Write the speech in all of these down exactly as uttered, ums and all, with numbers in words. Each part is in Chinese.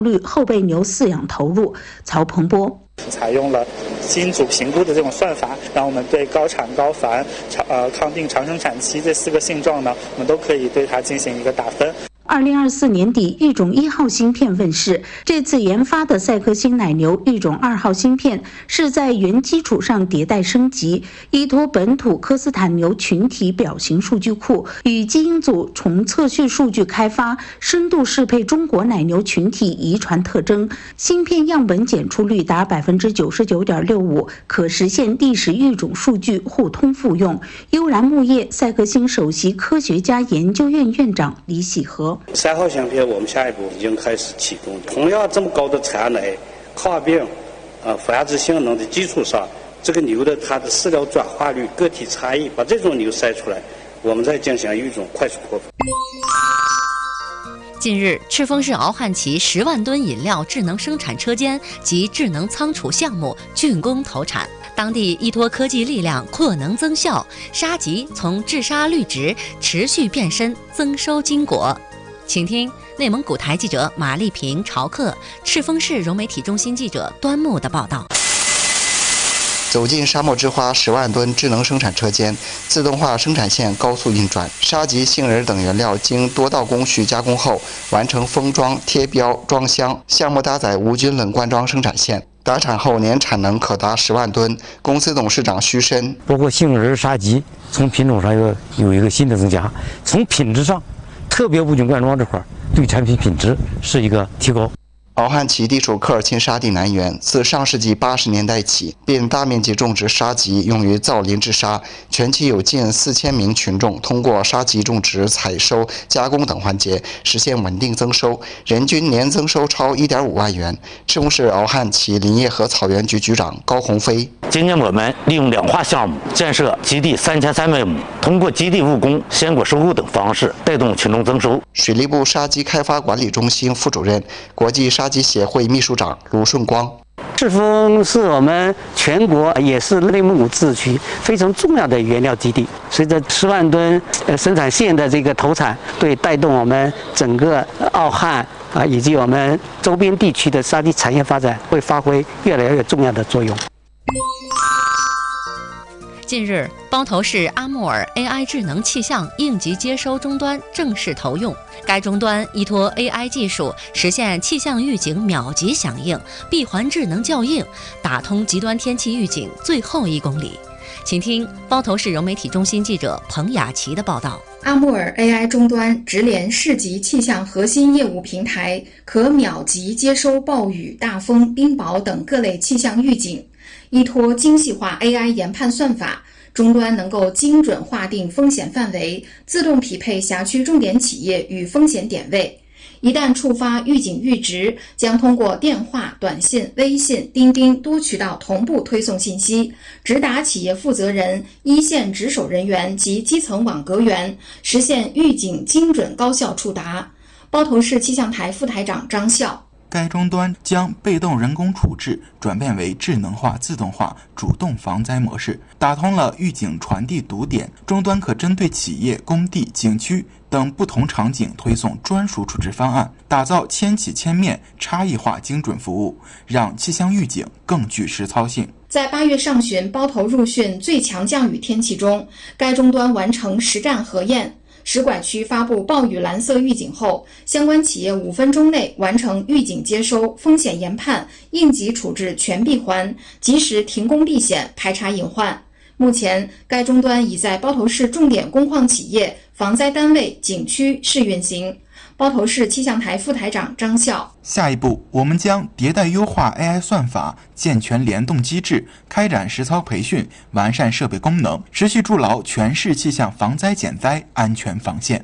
率后备牛饲养投入。曹鹏波。 采用了基因组评估的这种算法，让我们对高产、高繁、长呃抗病、长生产期这四个性状呢，我们都可以对它进行一个打分。 二零二四年底，育种一号芯片问世。这次研发的赛克星奶牛育种二号芯片是在原基础上迭代升级，依托本土科斯坦牛群体表型数据库与基因组重测序数据开发，深度适配中国奶牛群体遗传特征。芯片样本检出率达百分之九十九点六五，可实现历史育种数据互通复用。悠然牧业赛克星首席科学家研究院院长李喜和。 三号芯片我们下一步已经开始启动，同样这么高的产奶、抗病、呃繁殖性能的基础上，这个牛的它的饲料转化率、个体差异，把这种牛筛出来，我们再进行育种快速扩放。 近日，赤峰市敖汉旗十万吨饮料智能生产车间及智能仓储项目竣工投产。当地依托科技力量扩能增效，沙棘从治沙绿植持续变身，增收金果。请听内蒙古台记者马丽萍、朝克、赤峰市融媒体中心记者端木的报道。 走进沙漠之花十万吨智能生产车间，自动化生产线高速运转，沙棘、杏仁等原料经多道工序加工后，完成封装、贴标、装箱。项目搭载无菌冷灌装生产线，达产后年产能可达十万吨。公司董事长徐申， 包括杏仁、沙棘，从品种上有有一个新的增加，从品质上，特别无菌灌装这块对产品品质是一个提高。 敖汉旗地处科尔沁沙地南缘，自上世纪八十年代起便大面积种植沙棘，用于造林治沙。全期有近四千名群众通过沙棘种植、采收、加工等环节实现稳定增收，人均年增收超一点五万元。赤峰市敖汉旗林业和草原局局长高鸿飞： 今年我们利用两化项目建设基地三千三百亩，通过基地务工、鲜果收购等方式带动群众增收。 水利部沙棘开发管理中心副主任、国际沙棘协会秘书长卢顺光： 赤峰是我们全国也是内蒙古自治区非常重要的原料基地。随着十万吨呃生产线的这个投产，对带动我们整个敖汉啊以及我们周边地区的沙棘产业发展会发挥越来越重要的作用。 近日，包头市阿穆尔 A I 智能气象应急接收终端正式投用。该终端依托 A I 技术，实现气象预警秒级响应、闭环智能校应，打通极端天气预警最后一公里。请听包头市融媒体中心记者彭雅琪的报道。 阿穆尔 A I 终端直连市级气象核心业务平台，可秒级接收暴雨、大风、冰雹等各类气象预警。依托精细化 A I 研判算法，终端能够精准划定风险范围，自动匹配辖区重点企业与风险点位。一旦触发预警阈值，将通过电话、短信、微信、钉钉多渠道同步推送信息，直达企业负责人、一线值守人员及基层网格员，实现预警精准高效触达。包头市气象台副台长张笑： 该终端将被动人工处置转变为智能化、自动化、主动防灾模式，打通了预警传递堵点。终端可针对企业、工地、景区等不同场景推送专属处置方案，打造千起千面、差异化精准服务，让气象预警更具实操性。 在八月上旬包头入汛最强降雨天气中，该终端完成实战核验。使拐区发布暴雨蓝色预警后，相关企业五分钟内完成预警接收、风险研判、应急处置全闭环，及时停工避险，排查隐患。目前，该终端已在包头市重点工矿企业、防灾单位、景区试运行。包头市气象台副台长张笑： 下一步，我们将迭代优化 A I 算法，健全联动机制，开展实操培训，完善设备功能，持续筑牢全市气象防灾减灾安全防线。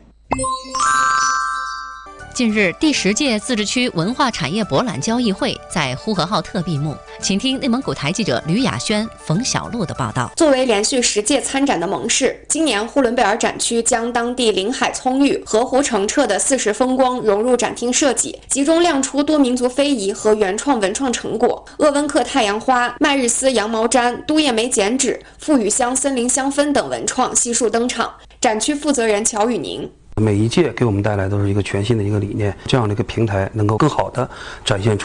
近日，第十届自治区文化产业博览交易会在呼和浩特闭幕。请听内蒙古台记者吕雅轩、冯小璐的报道。 作为连续十届参展的盟市，今年呼伦贝尔展区将当地林海葱郁、河湖澄澈的四时风光融入展厅设计，集中亮出多民族非遗和原创文创成果。鄂温克太阳花、麦日斯羊毛毡、都叶梅剪纸、富语乡森林香氛等文创悉数登场。展区负责人乔雨宁： 每一届给我们带来都是一个全新的一个理念，这样的一个平台能够更好的展现出